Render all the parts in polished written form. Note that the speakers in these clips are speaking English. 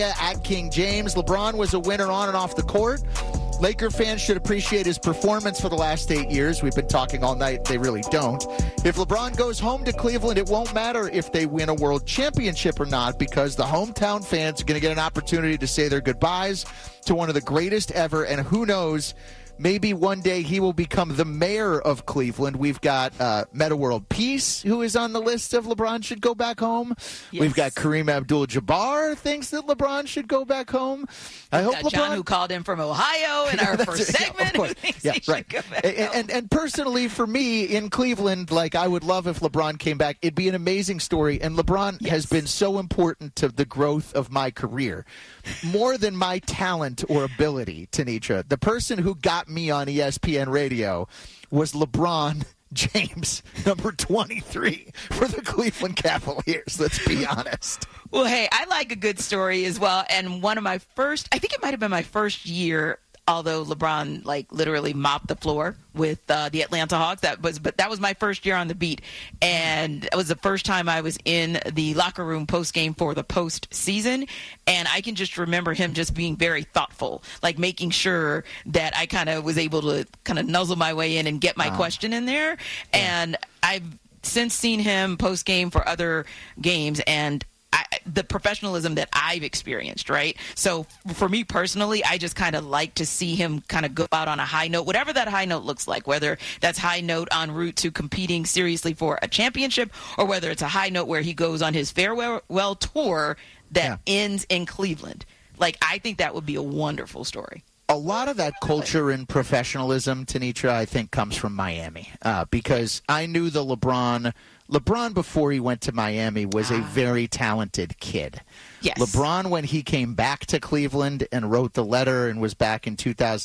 At King James. LeBron was a winner on and off the court. Laker fans should appreciate his performance for the last 8 years. We've been talking all night. They really don't. If LeBron goes home to Cleveland, it won't matter if they win a world championship or not, because the hometown fans are going to get an opportunity to say their goodbyes to one of the greatest ever. And who knows, maybe one day he will become the mayor of Cleveland. We've got Metta World Peace, who is on the list of LeBron should go back home. Yes. We've got Kareem Abdul-Jabbar thinks that LeBron should go back home. I hope LeBron, John, who called in from Ohio in our first segment. Yeah, of course. Yeah, right. And personally, for me, in Cleveland, like, I would love if LeBron came back. It'd be an amazing story. And LeBron has been so important to the growth of my career. More than my talent or ability, Tanitra. The person who got me on ESPN radio was LeBron James, number 23 for the Cleveland Cavaliers. Let's be honest. Well, hey, I like a good story as well. And one of my first, I think it might have been my first year, although LeBron literally mopped the floor with the Atlanta Hawks. But that was my first year on the beat, and it was the first time I was in the locker room post game for the postseason. And I can just remember him just being very thoughtful, like making sure that I kind of was able to kind of nuzzle my way in and get my question in there. Yeah. And I've since seen him post game for other games, and the professionalism that I've experienced, right? So for me personally, I just kind of like to see him kind of go out on a high note, whatever that high note looks like, whether that's high note en route to competing seriously for a championship, or whether it's a high note where he goes on his farewell tour that ends in Cleveland. Like, I think that would be a wonderful story. A lot of that culture and professionalism, Tanitra, I think comes from Miami, because I knew the LeBron before he went to Miami was a very talented kid. Yes. LeBron, when he came back to Cleveland and wrote the letter and was back in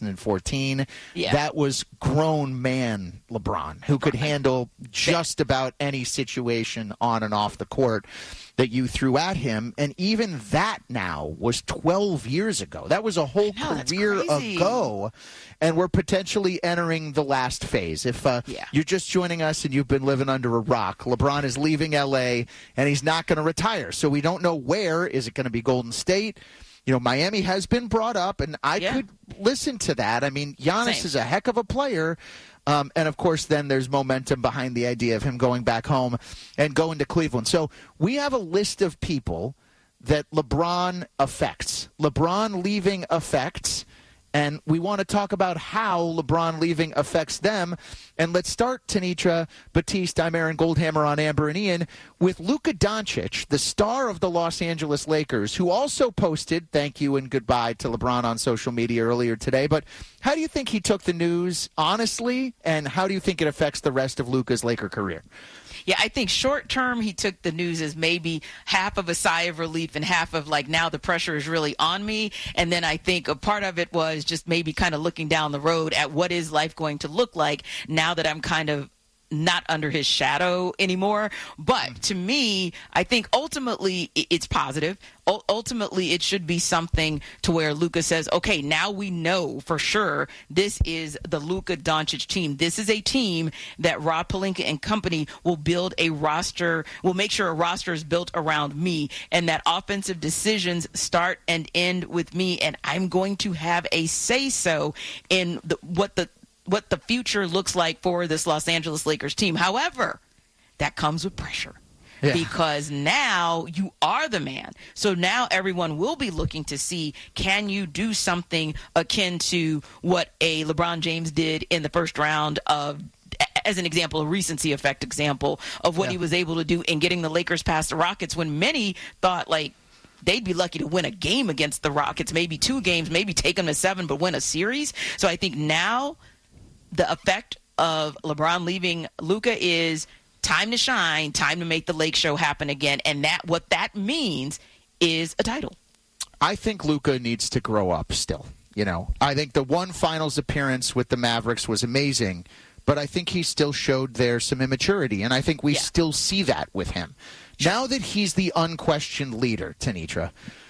2014, that was grown man LeBron, who could handle just about any situation on and off the court that you threw at him. And even that now was 12 years ago. That was a whole career ago. And we're potentially entering the last phase. If you're just joining us and you've been living under a rock, LeBron is leaving L.A. and he's not going to retire. So we don't know where. Is it going to be Golden State? You know, Miami has been brought up, and I could listen to that. I mean, Giannis is a heck of a player. And, of course, then there's momentum behind the idea of him going back home and going to Cleveland. So we have a list of people that LeBron affects. LeBron leaving affects. And we want to talk about how LeBron leaving affects them. And let's start, Tanitra, Batiste, I'm Aaron Goldhammer on Amber and Ian, with Luka Doncic, the star of the Los Angeles Lakers, who also posted thank you and goodbye to LeBron on social media earlier today. But how do you think he took the news, honestly, and how do you think it affects the rest of Luka's Laker career? Yeah, I think short term he took the news as maybe half of a sigh of relief and half of like, now the pressure is really on me. And then I think a part of it was just maybe kind of looking down the road at what is life going to look like now that I'm kind of not under his shadow anymore. But to me, I think ultimately it's positive. Ultimately, it should be something to where Luka says, okay, now we know for sure this is the Luka Doncic team. This is a team that Rob Pelinka and company will build a roster, will make sure a roster is built around me, and that offensive decisions start and end with me, and I'm going to have a say-so in what the future looks like for this Los Angeles Lakers team. However, that comes with pressure. Yeah. Because now you are the man. So now everyone will be looking to see, can you do something akin to what a LeBron James did in the first round of, as an example, a recency effect example of what he was able to do in getting the Lakers past the Rockets, when many thought like they'd be lucky to win a game against the Rockets, maybe 2 games, maybe take them to 7, but win a series. So I think now the effect of LeBron leaving Luka is time to shine, time to make the Lake Show happen again. And that what that means is a title. I think Luka needs to grow up still. You know, I think the one finals appearance with the Mavericks was amazing, but I think he still showed there some immaturity, and I think we still see that with him. Sure. Now that he's the unquestioned leader, Tanitra,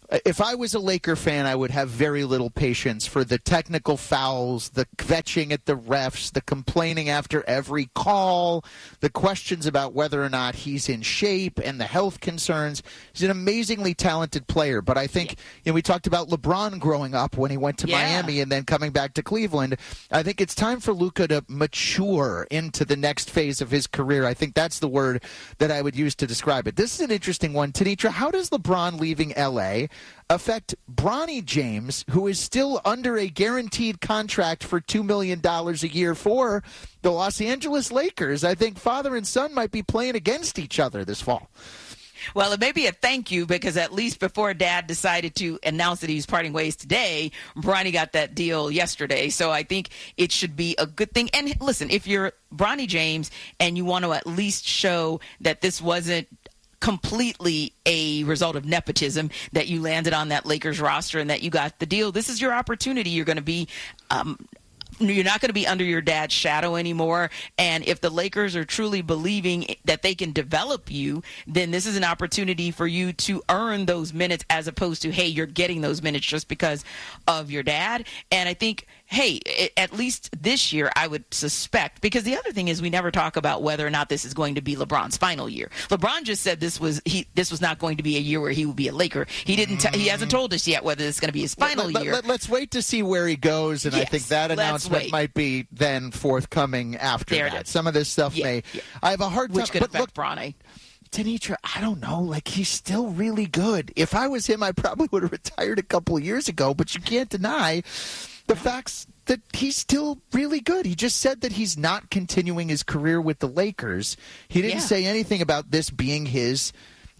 If I was a Laker fan, I would have very little patience for the technical fouls, the kvetching at the refs, the complaining after every call, the questions about whether or not he's in shape, and the health concerns. He's an amazingly talented player, but I think we talked about LeBron growing up when he went to Miami and then coming back to Cleveland. I think it's time for Luka to mature into the next phase of his career. I think that's the word that I would use to describe it. This is an interesting one. Tanitra, how does LeBron leaving L.A. affect Bronny James, who is still under a guaranteed contract for $2 million a year for the Los Angeles Lakers? I think father and son might be playing against each other this fall. Well, it may be a thank you because at least before Dad decided to announce that he was parting ways today, Bronny got that deal yesterday. So I think it should be a good thing. And listen, if you're Bronny James and you want to at least show that this wasn't completely a result of nepotism, that you landed on that Lakers roster and that you got the deal, this is your opportunity. You're going to be you're not going to be under your dad's shadow anymore. And if the Lakers are truly believing that they can develop you, then this is an opportunity for you to earn those minutes as opposed to, hey, you're getting those minutes just because of your dad. And I think, hey, at least this year, I would suspect, because the other thing is we never talk about whether or not this is going to be LeBron's final year. LeBron just said this was not going to be a year where he would be a Laker. He didn't. He hasn't told us yet whether it's going to be his final year. Let's wait to see where he goes, and I think that announcement might be then forthcoming after that. Some of this stuff may. I have a hard time. Which could affect Bronny. Tanitra, I don't know. Like, he's still really good. If I was him, I probably would have retired a couple of years ago, but you can't deny the facts that he's still really good. He just said that he's not continuing his career with the Lakers. He didn't say anything about this being his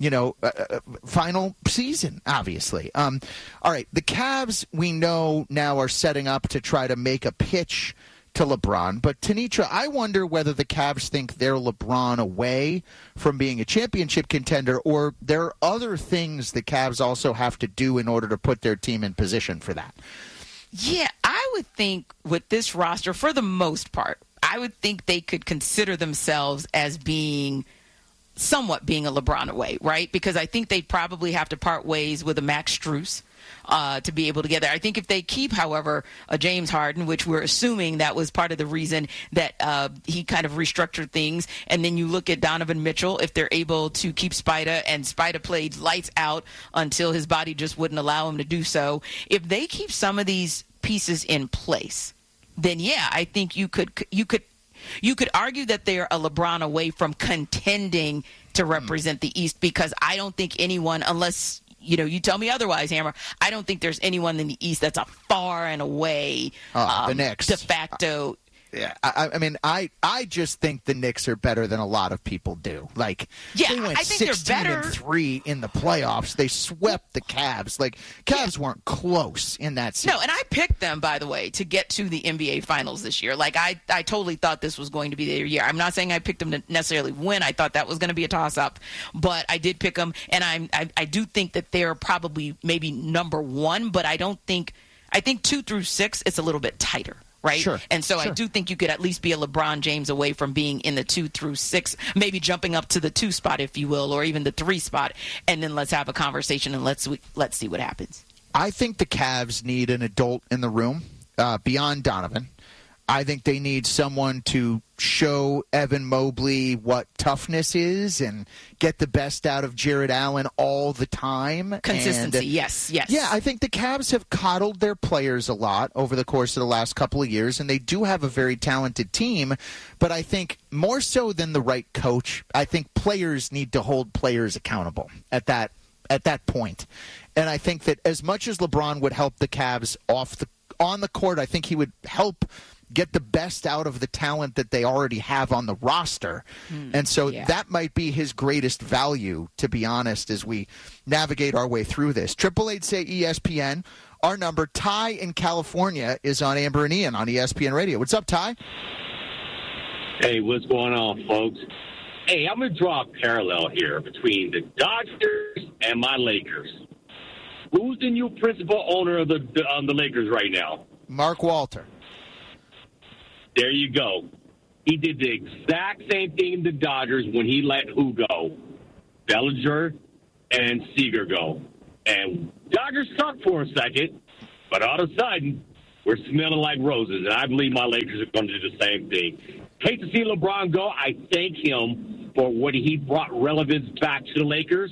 final season, obviously. All right, the Cavs, we know now, are setting up to try to make a pitch to LeBron. But, Tanitra, I wonder whether the Cavs think they're LeBron away from being a championship contender, or there are other things the Cavs also have to do in order to put their team in position for that. Yeah, I would think with this roster, for the most part, I would think they could consider themselves as being somewhat being a LeBron away, right? Because I think they'd probably have to part ways with a Max Strus to be able to get there. I think if they keep, however, a James Harden, which we're assuming that was part of the reason that he kind of restructured things, and then you look at Donovan Mitchell, if they're able to keep Spida, and Spida played lights out until his body just wouldn't allow him to do so. If they keep some of these pieces in place, then I think you could argue that they're a LeBron away from contending to represent the East, because I don't think anyone, unless you tell me otherwise, Hammer, I don't think there's anyone in the East that's a far and away the Knicks de facto. Yeah, I mean, I just think the Knicks are better than a lot of people do. Like, they went I think 16-3 in the playoffs. They swept the Cavs. Like, Cavs weren't close in that season. No, and I picked them, by the way, to get to the NBA Finals this year. Like, I totally thought this was going to be their year. I'm not saying I picked them to necessarily win. I thought that was going to be a toss-up, but I did pick them, and I do think that they're probably maybe number one, but I think 2 through 6, it's a little bit tighter. Right? Sure. And so I do think you could at least be a LeBron James away from being in the 2 through 6, maybe jumping up to the 2 spot, if you will, or even the 3 spot. And then let's have a conversation and let's see what happens. I think the Cavs need an adult in the room beyond Donovan. I think they need someone to show Evan Mobley what toughness is and get the best out of Jared Allen all the time. Consistency, yes. Yeah, I think the Cavs have coddled their players a lot over the course of the last couple of years, and they do have a very talented team. But I think more so than the right coach, I think players need to hold players accountable at that point. And I think that as much as LeBron would help the Cavs on the court, I think he would help get the best out of the talent that they already have on the roster. And so that might be his greatest value, to be honest, as we navigate our way through this. 888-SAY-ESPN. Our number, Ty in California, is on Amber and Ian on ESPN Radio. What's up, Ty? Hey, what's going on, folks? Hey, I'm going to draw a parallel here between the Dodgers and my Lakers. Who's the new principal owner of the Lakers right now? Mark Walter. There you go. He did the exact same thing in the Dodgers when he let who go? Bellinger and Seager go. And Dodgers suck for a second, but all of a sudden, we're smelling like roses, and I believe my Lakers are going to do the same thing. Hate to see LeBron go. I thank him for what he brought relevance back to the Lakers.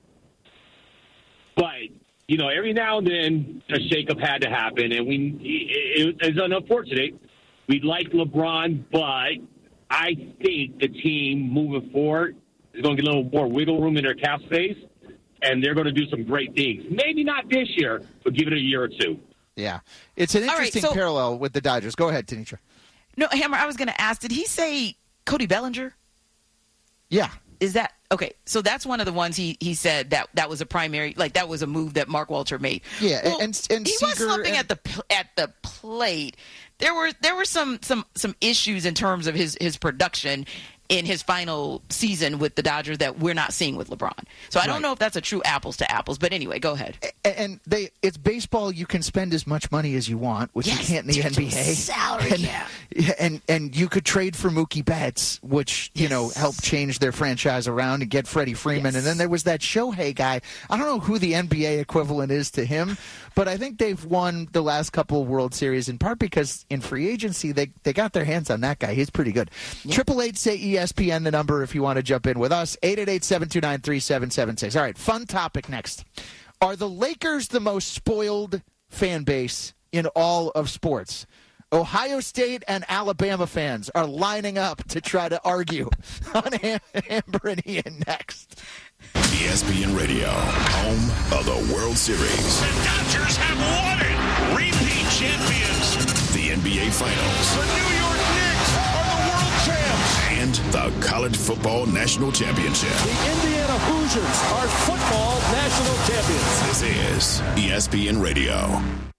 But, you know, every now and then a shakeup had to happen, and it's unfortunate. We like LeBron, but I think the team moving forward is going to get a little more wiggle room in their cap space, and they're going to do some great things. Maybe not this year, but give it a year or two. Yeah. It's an interesting parallel with the Dodgers. Go ahead, Tanisha. No, Hammer, I was going to ask, did he say Cody Bellinger? Yeah. Is that okay? So that's one of the ones he said that was a primary, like that was a move that Mark Walter made. Yeah, well, and he Seager was slumping at the plate. There were some issues in terms of his production in his final season with the Dodgers that we're not seeing with LeBron. So I don't know if that's a true apples to apples, but anyway, go ahead. And it's baseball. You can spend as much money as you want, which you can't in the NBA. Salary, and you could trade for Mookie Betts, which helped change their franchise around and get Freddie Freeman. And then there was that Shohei guy. I don't know who the NBA equivalent is to him, but I think they've won the last couple of World Series in part because in free agency they got their hands on that guy. He's pretty good. 888 say ESPN, the number if you want to jump in with us. 888-729-3776. All right, fun topic next. Are the Lakers the most spoiled fan base in all of sports? Ohio State and Alabama fans are lining up to try to argue on Amber and Ian next. ESPN Radio, home of the World Series. The Dodgers have won it. Repeat champions. The NBA Finals. The New York Knicks are the world champs. And the College Football National Championship. The Indiana Hoosiers are football national champions. This is ESPN Radio.